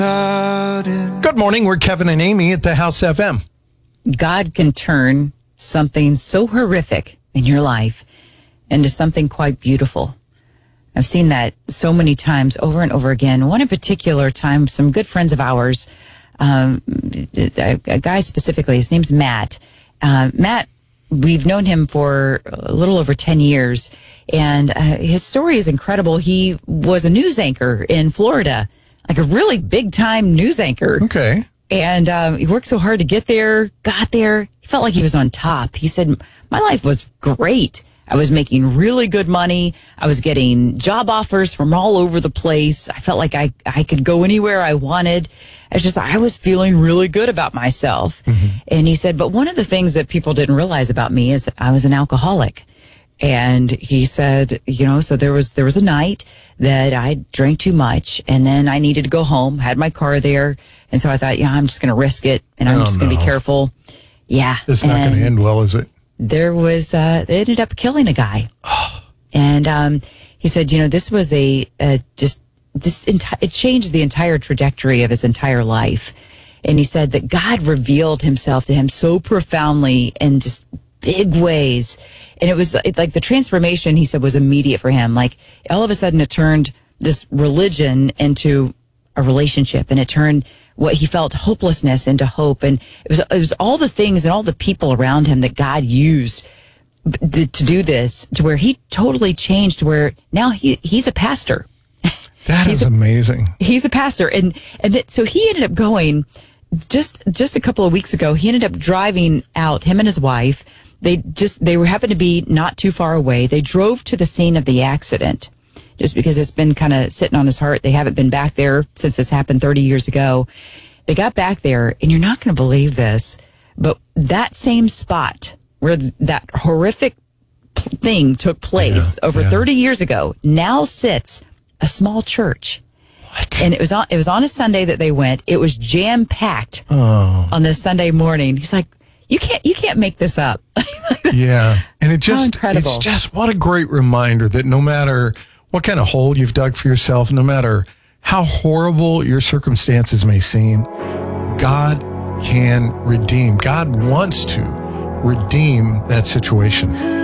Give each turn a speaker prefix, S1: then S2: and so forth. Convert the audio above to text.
S1: Good morning. We're Kevin and Amy at the House FM.
S2: God can turn something so horrific in your life into something quite beautiful. I've seen that so many times over and over again. One in particular time, some good friends of ours, a guy specifically, his name's Matt. Matt, we've known him for a little over 10 years, and his story is incredible. He was a news anchor in Florida, like a really big-time news anchor.
S1: Okay.
S2: And he worked so hard to get there, got there. He felt like he was on top. He said, my life was great. I was making really good money. I was getting job offers from all over the place. I felt like I could go anywhere I wanted. I was feeling really good about myself. Mm-hmm. And he said, but one of the things that people didn't realize about me is that I was an alcoholic. And he said, so there was a night that I drank too much, and then I needed to go home, had my car there. And so I thought, I'm just going to risk it, and I'm just going to be careful. Yeah.
S1: It's not going to end well, is it?
S2: There was, they ended up killing a guy. And he said, this was it changed the entire trajectory of his entire life. And he said that God revealed himself to him so profoundly in just big ways. And it's like the transformation, he said, was immediate for him. Like all of a sudden it turned this religion into a relationship, and it turned what he felt hopelessness into hope. And it was all the things and all the people around him that God used to do this, to where he totally changed, to where now he's a pastor.
S1: That is amazing. He's
S2: a pastor. So he ended up going just a couple of weeks ago. He ended up driving out, him and his wife. They happened to be not too far away. They drove to the scene of the accident just because it's been kind of sitting on his heart. They haven't been back there since this happened 30 years ago. They got back there, and you're not going to believe this, but that same spot where that horrific thing took place over 30 years ago now sits a small church.
S1: What?
S2: And it was on a Sunday that they went. It was jam packed on this Sunday morning. He's like, you can't make this up.
S1: Yeah. And it's
S2: incredible.
S1: just what a great reminder that no matter what kind of hole you've dug for yourself, no matter how horrible your circumstances may seem, God can redeem. God wants to redeem that situation.